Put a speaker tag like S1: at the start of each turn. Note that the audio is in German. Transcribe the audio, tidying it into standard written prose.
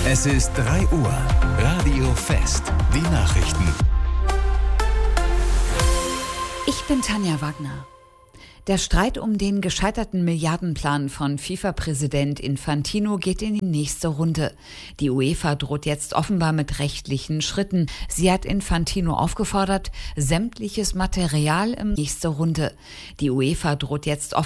S1: Es ist 3 Uhr. Radio Fest. Die Nachrichten.
S2: Ich bin Tanja Wagner. Der Streit um den gescheiterten Milliardenplan von FIFA-Präsident Infantino geht in die nächste Runde. Die UEFA droht jetzt offenbar mit rechtlichen Schritten. Sie hat Infantino aufgefordert, sämtliches Material in nächste Runde. Die UEFA droht jetzt offenbar